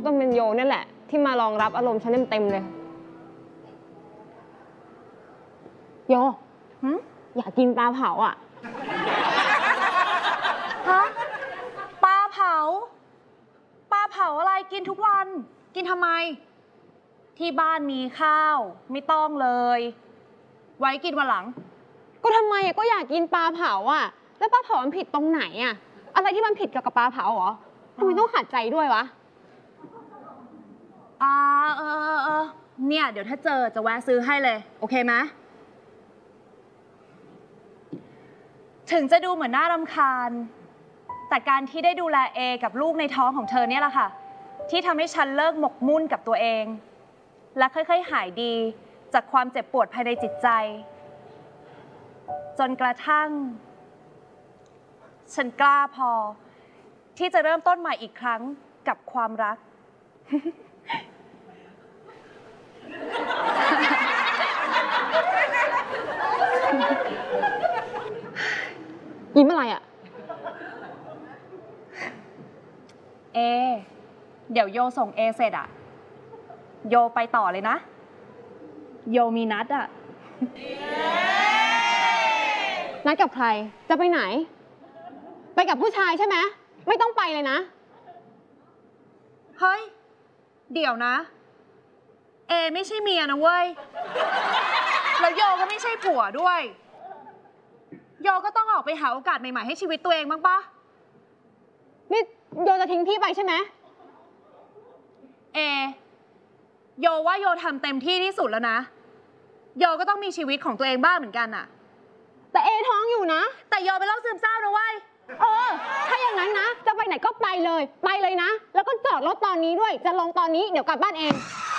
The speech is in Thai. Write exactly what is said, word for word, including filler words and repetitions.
ต้องเป็นโยนี่แหละที่มารองรับอารมณ์ฉันเต็มๆเลยโยอยากกินปลาเผาอ่ะฮะปลาเผาปลาเผาอะไรกินทุกวันกินทำไมที่บ้านมีข้าวไม่ต้องเลยไว้กินวันหลังก็ทำไมก็อยากกินปลาเผาอ่ะแล้วปลาเผามันผิดตรงไหนอ่ะอะไรที่มันผิดเกี่ยวกับปลาเผาเหรอทำไมต้องขัดใจด้วยวะอ่าเออเออเออเนี่ยเดี๋ยวถ้าเจอจะแวะซื้อให้เลยโอเคไหมถึงจะดูเหมือนน่ารำคาญแต่การที่ได้ดูแลเอกับลูกในท้องของเธอเนี่ยแหละค่ะที่ทำให้ฉันเลิกหมกมุ่นกับตัวเองและค่อยๆหายดีจากความเจ็บปวดภายในจิตใจจนกระทั่งฉันกล้าพอที่จะเริ่มต้นใหม่อีกครั้งกับความรักยิ้มอะไรอ่ะเอเดี๋ยวโยส่งเอเสร็จอะโยไปต่อเลยนะโยมีนัดอะนัดกับใครจะไปไหนไปกับผู้ชายใช่ไหมไม่ต้องไปเลยนะเฮ้ยเดี๋ยวนะเอไม่ใช่เมียนะเว้ยแล้วโยก็ไม่ใช่ผัวด้วยโยก็ต้องออกไปหาโอกาสใหม่ๆให้ชีวิตตัวเองบ้างปะนี่โยจะทิ้งพี่ไปใช่ไหมเอโยว่าโยทำเต็มที่ที่สุดแล้วนะโยก็ต้องมีชีวิตของตัวเองบ้างเหมือนกันอะแต่เอท้องอยู่นะแต่โยเป็นโรคซึมเศร้านะเว้ยเออถ้าอย่างนั้นนะจะไปไหนก็ไปเลยไปเลยนะแล้วก็จอดรถตอนนี้ด้วยจะลงตอนนี้เดี๋ยวกลับบ้านเอง